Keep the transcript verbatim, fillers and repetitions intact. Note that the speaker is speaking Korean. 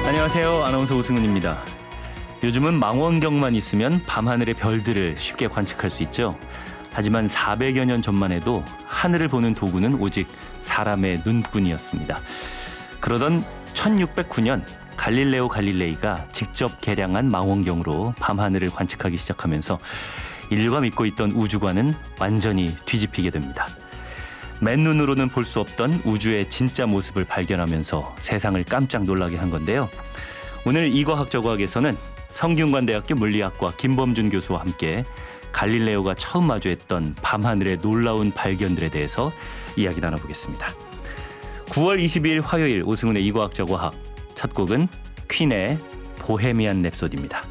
안녕하세요. 아나운서 오승훈입니다. 요즘은 망원경만 있으면 밤하늘의 별들을 쉽게 관측할 수 있죠. 하지만 사백여 년 전만 해도 하늘을 보는 도구는 오직 사람의 눈뿐이었습니다. 그러던 천육백구 년 갈릴레오 갈릴레이가 직접 개량한 망원경으로 밤하늘을 관측하기 시작하면서 인류가 믿고 있던 우주관은 완전히 뒤집히게 됩니다. 맨눈으로는 볼 수 없던 우주의 진짜 모습을 발견하면서 세상을 깜짝 놀라게 한 건데요. 오늘 이과학저과학에서는 성균관대학교 물리학과 김범준 교수와 함께 갈릴레오가 처음 마주했던 밤하늘의 놀라운 발견들에 대해서 이야기 나눠보겠습니다. 구월 이십이일 화요일 오승훈의 이과학저과학, 첫 곡은 퀸의 보헤미안 랩소디입니다.